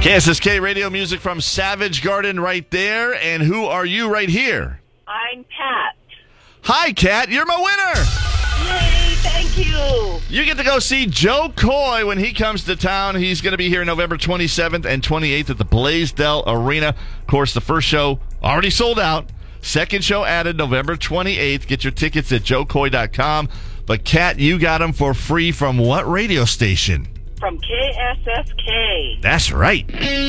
KSSK radio music from Savage Garden right there. And who are you right here? I'm Kat. Hi, Kat. You're my winner. Yay, thank you. You get to go see Joe Coy when he comes to town. He's going to be here November 27th and 28th at the Blaisdell Arena. Of course, the first show already sold out. Second show added November 28th. Get your tickets at joecoy.com. But, Kat, you got them for free from what radio station? From KSSK. That's right.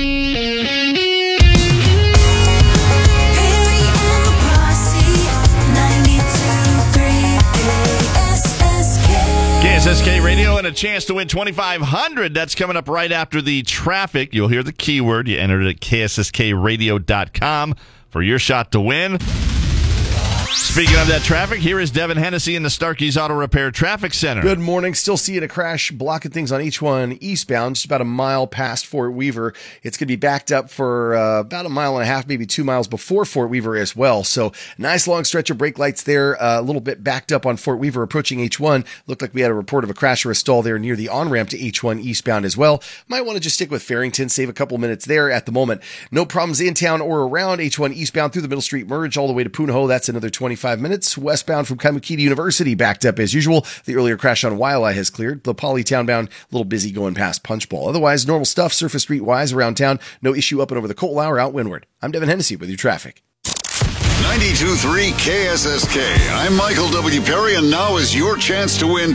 KSSK Radio and a chance to win $2,500. That's coming up right after the traffic. You'll hear the keyword. You enter it at KSSKradio.com for your shot to win. Speaking of that traffic, here is Devin Hennessy in the Starkey's Auto Repair Traffic Center. Good morning. Still seeing a crash blocking things on H1 eastbound, just about a mile past Fort Weaver. It's going to be backed up for about a mile and a half, maybe 2 miles before Fort Weaver as well. So nice long stretch of brake lights there, a little bit backed up on Fort Weaver approaching H1. Looked like we had a report of a crash or a stall there near the on-ramp to H1 eastbound as well. Might want to just stick with Farrington, save a couple minutes there at the moment. No problems in town or around H1 eastbound through the Middle Street merge all the way to Punahou. That's another 25 minutes. Westbound from Kaimukita University backed up as usual. The earlier crash on Waialae has cleared. The Poly townbound, a little busy going past Punchbowl. Otherwise, normal stuff surface street wise around town. No issue up and over the Coal or out windward. I'm Devin Hennessy with your traffic. 92.3 KSSK. I'm Michael W. Perry, and now is your chance to win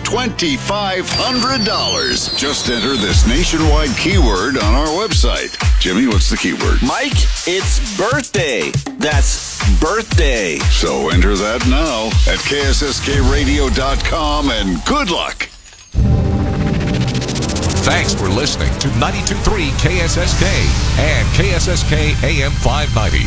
$2,500. Just enter this nationwide keyword on our website. Jimmy, what's the keyword? Mike, it's birthday. That's birthday. So enter that now at KSSKradio.com, and good luck. Thanks for listening to 92.3 KSSK and KSSK AM 590.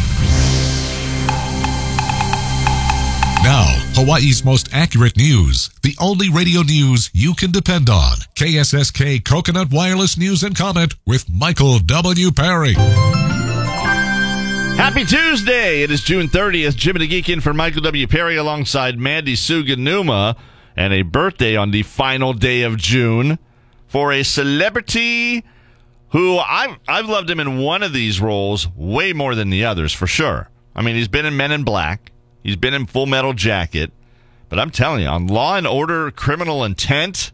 Now, Hawaii's most accurate news. The only radio news you can depend on. KSSK Coconut Wireless News and Comment with Michael W. Perry. Happy Tuesday. It is June 30th. Jimmy the Geek in for Michael W. Perry alongside Mandy Suganuma. And a birthday on the final day of June for a celebrity who I've loved him in one of these roles way more than the others, for sure. I mean, he's been in Men in Black. He's been in Full Metal Jacket. But I'm telling you, on Law and Order Criminal Intent,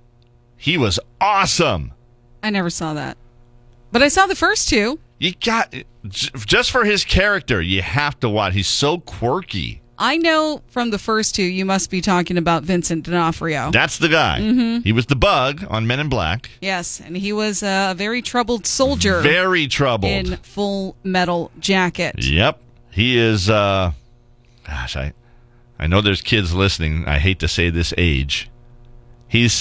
he was awesome. I never saw that. But I saw the first two. You got, just for his character, you have to watch. He's so quirky. I know from the first two you must be talking about Vincent D'Onofrio. That's the guy. Mm-hmm. He was the bug on Men in Black. Yes, and he was a very troubled soldier. Very troubled. In Full Metal Jacket. Yep. He is... Gosh, I know there's kids listening. I hate to say this age. He's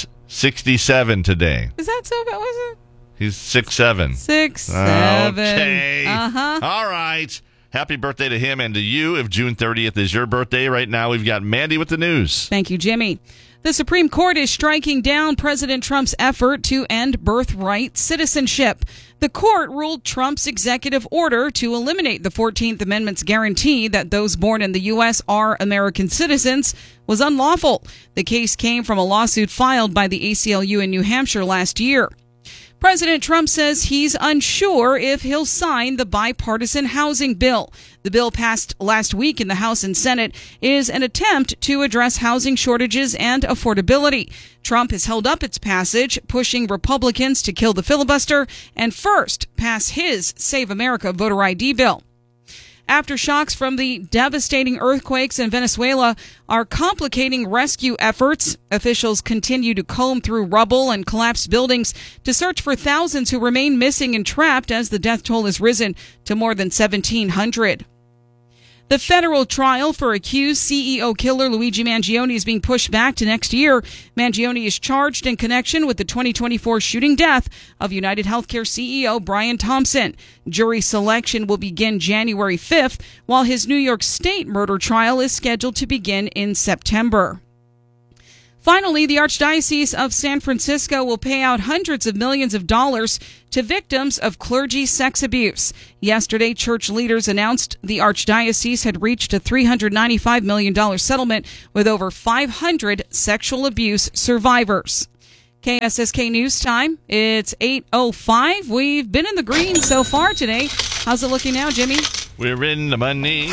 67 today. Is that so bad? Was it? He's 6'7". 6'7". Okay. Uh-huh. All right. Happy birthday to him and to you. If June 30th is your birthday right now, we've got Mandy with the news. Thank you, Jimmy. The Supreme Court is striking down President Trump's effort to end birthright citizenship. The court ruled Trump's executive order to eliminate the 14th Amendment's guarantee that those born in the U.S. are American citizens was unlawful. The case came from a lawsuit filed by the ACLU in New Hampshire last year. President Trump says he's unsure if he'll sign the bipartisan housing bill. The bill passed last week in the House and Senate is an attempt to address housing shortages and affordability. Trump has held up its passage, pushing Republicans to kill the filibuster and first pass his Save America voter ID bill. Aftershocks from the devastating earthquakes in Venezuela are complicating rescue efforts. Officials continue to comb through rubble and collapsed buildings to search for thousands who remain missing and trapped as the death toll has risen to more than 1,700. The federal trial for accused CEO killer Luigi Mangione is being pushed back to next year. Mangione is charged in connection with the 2024 shooting death of United Healthcare CEO Brian Thompson. Jury selection will begin January 5th, while his New York State murder trial is scheduled to begin in September. Finally, the Archdiocese of San Francisco will pay out hundreds of millions of dollars to victims of clergy sex abuse. Yesterday, church leaders announced the Archdiocese had reached a $395 million settlement with over 500 sexual abuse survivors. KSSK News Time. It's 8:05. We've been in the green so far today. How's it looking now, Jimmy? We're in the money.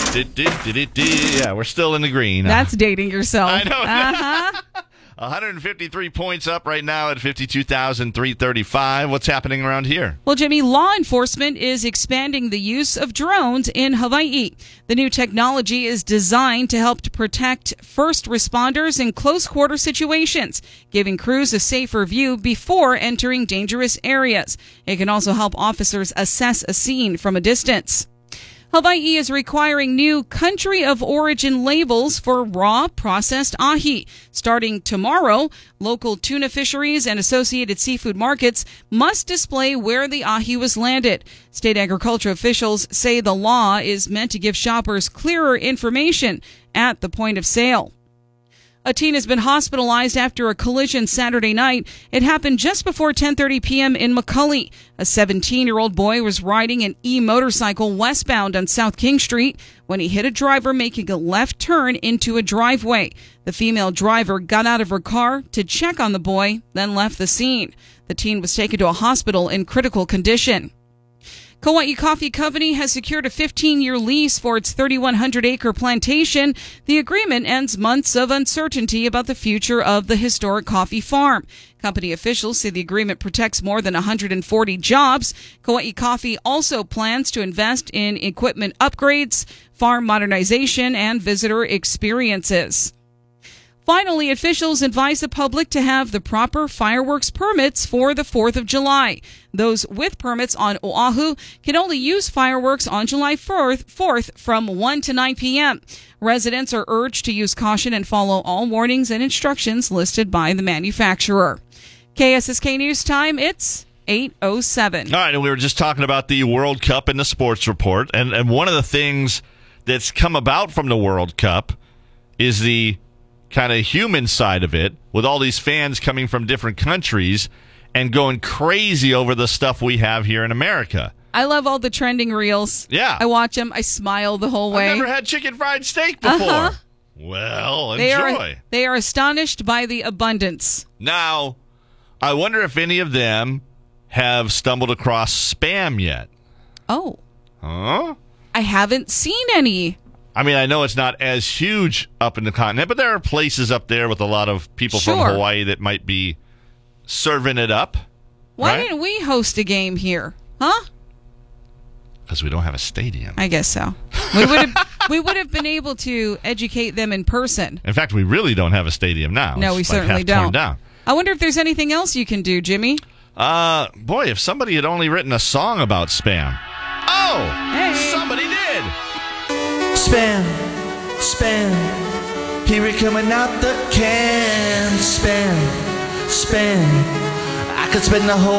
Yeah, we're still in the green. That's dating yourself. I know. Uh-huh. 153 points up right now at 52,335. What's happening around here? Well, Jimmy, law enforcement is expanding the use of drones in Hawaii. The new technology is designed to help to protect first responders in close-quarter situations, giving crews a safer view before entering dangerous areas. It can also help officers assess a scene from a distance. Hawaii is requiring new country of origin labels for raw processed ahi. Starting tomorrow, local tuna fisheries and associated seafood markets must display where the ahi was landed. State agriculture officials say the law is meant to give shoppers clearer information at the point of sale. A teen has been hospitalized after a collision Saturday night. It happened just before 10:30 p.m. in McCully. A 17-year-old boy was riding an e-motorcycle westbound on South King Street when he hit a driver making a left turn into a driveway. The female driver got out of her car to check on the boy, then left the scene. The teen was taken to a hospital in critical condition. Kauai Coffee Company has secured a 15-year lease for its 3,100-acre plantation. The agreement ends months of uncertainty about the future of the historic coffee farm. Company officials say the agreement protects more than 140 jobs. Kauai Coffee also plans to invest in equipment upgrades, farm modernization, and visitor experiences. Finally, officials advise the public to have the proper fireworks permits for the 4th of July. Those with permits on Oahu can only use fireworks on July 4th from 1 to 9 p.m. Residents are urged to use caution and follow all warnings and instructions listed by the manufacturer. KSSK News Time, it's 8:07. All right, and we were just talking about the World Cup in the sports report, and one of the things that's come about from the World Cup is the kind of human side of it, with all these fans coming from different countries and going crazy over the stuff we have here in America. I love all the trending reels. Yeah. I watch them. I smile the whole way. I've never had chicken fried steak before. Uh-huh. Well, enjoy. They are astonished by the abundance. Now, I wonder if any of them have stumbled across Spam yet. Oh. Huh? I haven't seen any. I mean, I know it's not as huge up in the continent, but there are places up there with a lot of people from Sure. Hawaii that might be serving it up. Why right? didn't we host a game here? Huh? Because we don't have a stadium. I guess so. We would have been able to educate them in person. In fact, we really don't have a stadium now. No, we It's like certainly half torn don't. down. I wonder if there's anything else you can do, Jimmy. Boy, if somebody had only written a song about Spam. Oh! Hey. Somebody did! Spam, spam, here we coming out the can. Spam, spam, I could spend the whole